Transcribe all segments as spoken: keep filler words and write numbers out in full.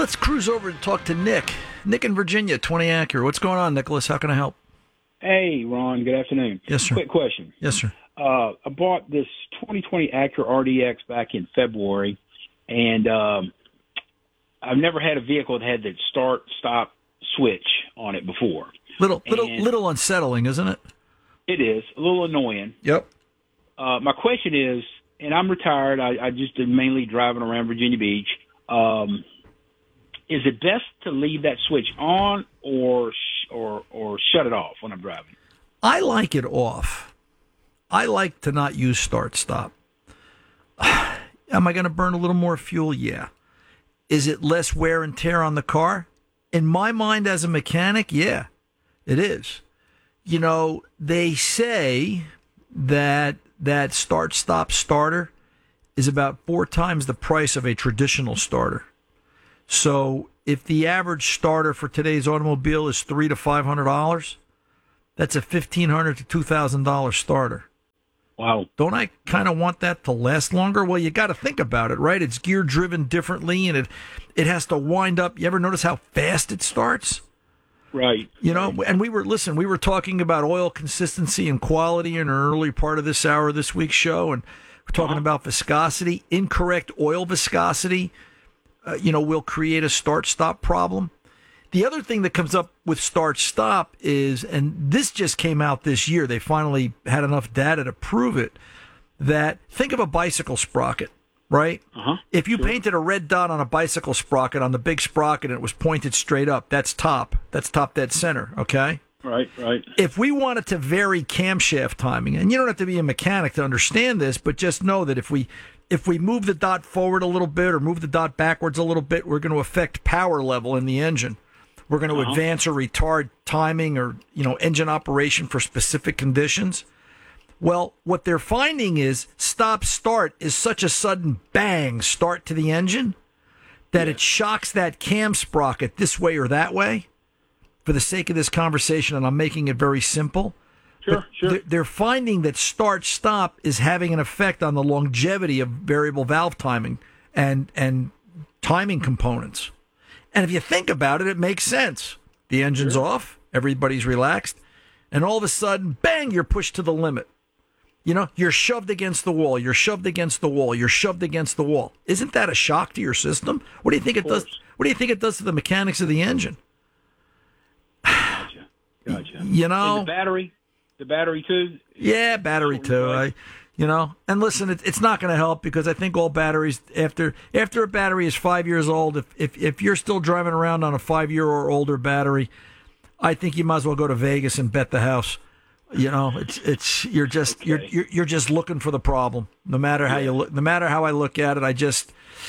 let's cruise over and talk to Nick. Nick in Virginia, twenty Acura. What's going on, Nicholas? How can I help? Hey, Ron. Good afternoon. Yes, sir. Quick question. Yes, sir. Uh, I bought this twenty twenty Acura R D X back in February, and um, I've never had a vehicle that had the start-stop switch on it before. Little, little, And little unsettling, isn't it? It is a little annoying. Yep. Uh, my question is, and I'm retired. I, I just am mainly driving around Virginia Beach. Um, is it best to leave that switch on or sh- or or shut it off when I'm driving? I like it off. I like to not use start stop. Am I going to burn a little more fuel? Yeah. Is it less wear and tear on the car? In my mind as a mechanic, yeah, it is. You know, they say that that start stop starter is about four times the price of a traditional starter. So if the average starter for today's automobile is three to five hundred dollars, that's a fifteen hundred to two thousand dollar starter. Wow. Don't I kind of want that to last longer? Well, you got to think about it, right? It's gear driven differently, and it it has to wind up. You ever notice how fast it starts? Right. You know, and we were listen. We were talking about oil consistency and quality in an early part of this hour of this week's show, and we're talking uh-huh. about viscosity. Incorrect oil viscosity, uh, you know, will create a start-stop problem. The other thing that comes up with start-stop is, and this just came out this year, they finally had enough data to prove it, that think of a bicycle sprocket, right? Uh-huh. If you Sure. painted a red dot on a bicycle sprocket, on the big sprocket, and it was pointed straight up, that's top. That's top dead center, okay? Right, right. If we wanted to vary camshaft timing, and you don't have to be a mechanic to understand this, but just know that if we if we move the dot forward a little bit or move the dot backwards a little bit, we're going to affect power level in the engine. We're going to uh-huh. advance or retard timing or, you know, engine operation for specific conditions. Well, what they're finding is stop-start is such a sudden bang start to the engine that yeah. it shocks that cam sprocket this way or that way. For the sake of this conversation, and I'm making it very simple, Sure, but sure. they're, they're finding that start-stop is having an effect on the longevity of variable valve timing and and timing components. And if you think about it, it makes sense. The engine's Sure. off, everybody's relaxed, and all of a sudden, bang, you're pushed to the limit. You know, you're shoved against the wall, you're shoved against the wall, you're shoved against the wall. Isn't that a shock to your system? What do you think it does? What do you think it does to the mechanics of the engine? Gotcha. Gotcha. You know, and the battery, the battery too. Yeah, battery too. I, you know, and listen, it, it's not going to help because I think all batteries after after a battery is five years old, if if if you're still driving around on a five year or older battery, I think you might as well go to Vegas and bet the house. You know, it's it's you're just okay. you're, you're you're just looking for the problem. No matter how yeah. you look, no matter how I look at it, I just.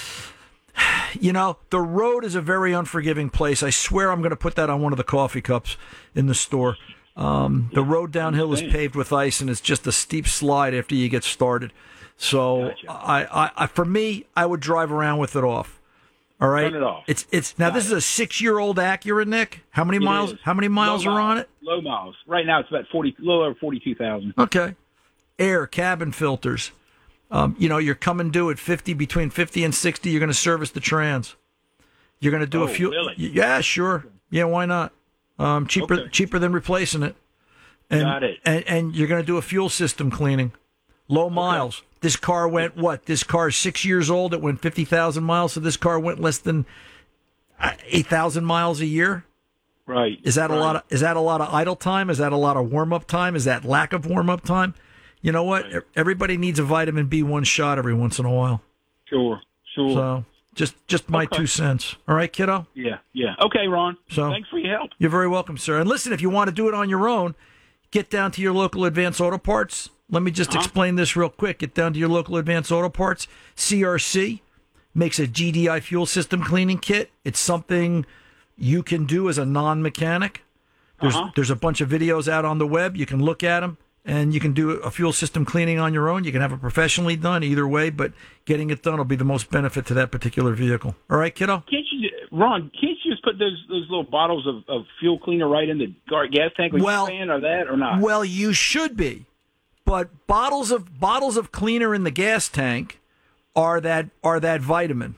You know, the road is a very unforgiving place. I swear I'm going to put that on one of the coffee cups in the store. Um, the road downhill is paved with ice, and it's just a steep slide after you get started. So, gotcha. I, I, I, for me, I would drive around with it off. All right, turn it off. It's it's now. Got this it. is a six-year-old Acura, Nick. How many it miles? Is. How many miles Low are miles. on it? Low miles. Right now, it's about forty, a little over forty-two thousand. Okay. Air, cabin filters. Um, you know, you're coming due at fifty, between fifty and sixty, you're going to service the trans. You're going to do oh, a few. Really? Yeah, sure. Yeah, why not? Um, cheaper, okay. cheaper than replacing it. And, Got it. And, and you're going to do a fuel system cleaning. Low miles. Okay. This car went what? This car is six years old. It went fifty thousand miles. So this car went less than eight thousand miles a year. Right. Is that right. a lot of? Is that a lot of idle time? Is that a lot of warm up time? Is that lack of warm up time? You know what? Right. Everybody needs a vitamin B one shot every once in a while. Sure, sure. So just just my okay. two cents. All right, kiddo? Yeah, yeah. Okay, Ron. So thanks for your help. You're very welcome, sir. And listen, if you want to do it on your own, get down to your local Advance Auto Parts. Let me just uh-huh. explain this real quick. Get down to your local Advance Auto Parts. C R C makes a G D I fuel system cleaning kit. It's something you can do as a non-mechanic. There's uh-huh. there's a bunch of videos out on the web. You can look at them. And you can do a fuel system cleaning on your own. You can have it professionally done either way, but getting it done will be the most benefit to that particular vehicle. All right, kiddo? Can't you, Ron, can't you just put those those little bottles of, of fuel cleaner right in the gas tank? Are well, you saying, or that, or not? Well, you should be. But bottles of bottles of cleaner in the gas tank are that are that vitamin.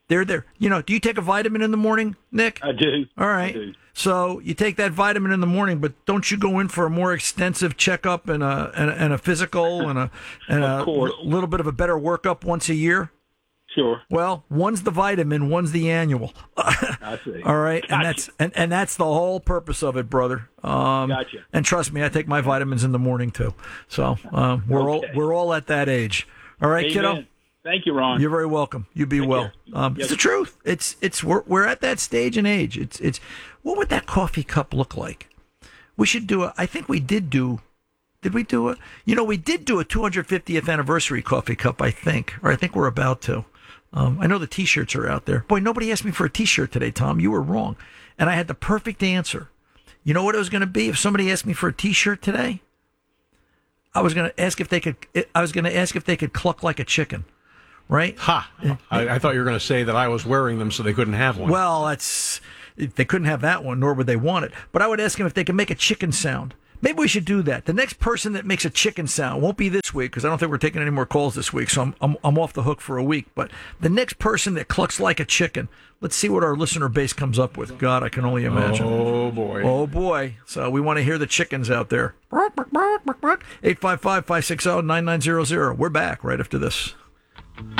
They're there. You know, do you take a vitamin in the morning, Nick? I do. All right. I do. So you take that vitamin in the morning, but don't you go in for a more extensive checkup and a and a, and a physical and a and a l- little bit of a better workup once a year? Sure. Well, one's the vitamin, one's the annual. I see. All right, Gotcha. and that's and, and that's the whole purpose of it, brother. Um, Gotcha. And trust me, I take my vitamins in the morning too. So um, we're Okay. all we're all at that age. All right, Amen. kiddo. Thank you, Ron. You're very welcome. You be Take well. care. Um, Yes. It's the truth. It's it's we're we're at that stage and age. It's it's what would that coffee cup look like? We should do a. I think we did do. Did we do it? You know, we did do a two hundred fiftieth anniversary coffee cup. I think, or I think we're about to. Um, I know the T-shirts are out there. Boy, nobody asked me for a T-shirt today, Tom. You were wrong, and I had the perfect answer. You know what it was going to be if somebody asked me for a T-shirt today? I was going to ask if they could. I was going to ask if they could cluck like a chicken. Right? Ha! I, I thought you were going to say that I was wearing them so they couldn't have one. Well, that's they couldn't have that one, nor would they want it. But I would ask them if they could make a chicken sound. Maybe we should do that. The next person that makes a chicken sound won't be this week because I don't think we're taking any more calls this week, so I'm, I'm I'm off the hook for a week. But the next person that clucks like a chicken, let's see what our listener base comes up with. God, I can only imagine. Oh, boy. Oh, boy. So we want to hear the chickens out there. eight five five, five six zero, nine nine zero zero. We're back right after this.